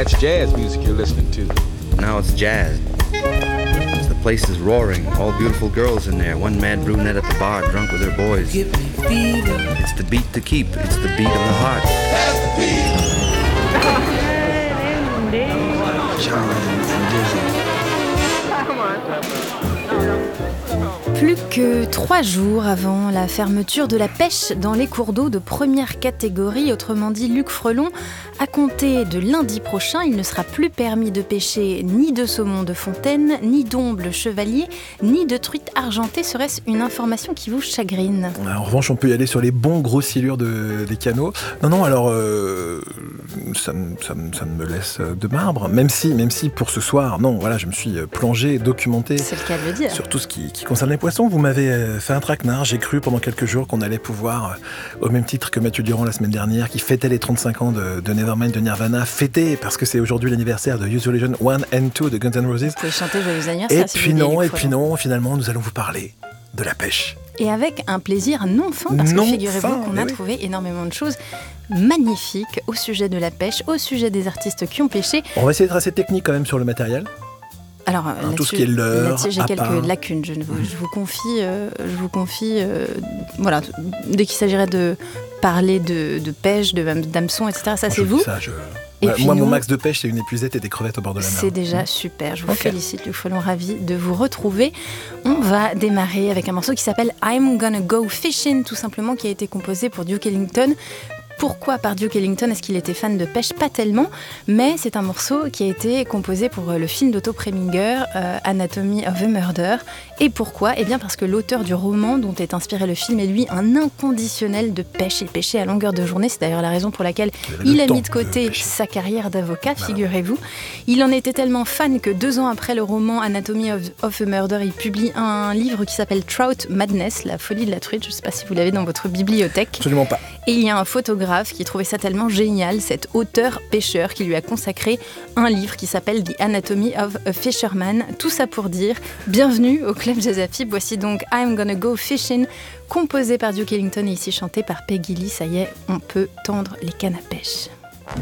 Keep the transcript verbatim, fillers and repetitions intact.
That's jazz music you're listening to. Now it's jazz. The place is roaring. All beautiful girls in there. One mad brunette at the bar, drunk with her boys. Give me fever. It's the beat to keep. It's the beat of the heart. That's the beat. Plus que trois jours avant la fermeture de la pêche dans les cours d'eau de première catégorie, autrement dit Luc Frelon, à compter de lundi prochain, il ne sera plus permis de pêcher ni de saumon de fontaine, ni d'omble chevalier, ni de truite argentée. Serait-ce une information qui vous chagrine ? En revanche, on peut y aller sur les bons gros silures de, des canaux. Non, non, alors euh, ça, ça, ça me laisse de marbre, même si, même si pour ce soir, non, voilà, je me suis plongé, documenté. C'est le cas de le dire. Sur tout ce qui, qui concerne les poissons. Vous m'avez fait un traquenard. J'ai cru pendant quelques jours qu'on allait pouvoir, au même titre que Mathieu Durand la semaine dernière, qui fêtait les trente-cinq ans de, de Nevermind de Nirvana, fêter, parce que c'est aujourd'hui l'anniversaire de Use Your Illusion un and deux de Guns N' Roses. Vous pouvez chanter Joyeux anniversaire. Et puis non, et puis non, finalement, nous allons vous parler de la pêche. Et avec un plaisir non fin, parce non que figurez-vous fin, qu'on a oui. trouvé énormément de choses magnifiques au sujet de la pêche, au sujet des artistes qui ont pêché. On va essayer d'être assez technique quand même sur le matériel. Alors, hein, tout ce qui est leurre, là-dessus, j'ai appât. quelques lacunes. Je, ne vous, je vous confie, euh, je vous confie euh, voilà, dès qu'il s'agirait de parler de, de pêche, de d'hameçon, et cetera, ça Bon, c'est je vous. dis ça, je... Et ouais, puis moi, nous, mon max de pêche, c'est une épuisette et des crevettes au bord de la mer. c'est déjà super. Je vous Okay. félicite, Luc Frelon, ravi de vous retrouver. On va démarrer avec un morceau qui s'appelle I'm Gonna Go Fishing, tout simplement, qui a été composé pour Duke Ellington. Pourquoi par Duke Ellington ? Est-ce qu'il était fan de pêche ? Pas tellement, mais c'est un morceau qui a été composé pour le film d'Otto Preminger, euh, Anatomy of a Murder. Et pourquoi ? Eh bien parce que l'auteur du roman dont est inspiré le film est lui un inconditionnel de pêche. Il pêchait à longueur de journée, c'est d'ailleurs la raison pour laquelle il a mis de côté de sa carrière d'avocat, voilà. Figurez-vous. Il en était tellement fan que deux ans après le roman Anatomy of, of a Murder, il publie un livre qui s'appelle Trout Madness, la folie de la truite. Je ne sais pas si vous l'avez dans votre bibliothèque. Absolument pas. Et il y a un photographe qui trouvait ça tellement génial, cet auteur-pêcheur qui lui a consacré un livre qui s'appelle The Anatomy of a Fisherman. Tout ça pour dire bienvenue au Club Jazz Afib. Voici donc I'm Gonna Go Fishing, composé par Duke Ellington et ici chanté par Peggy Lee. Ça y est, on peut tendre les cannes à pêche.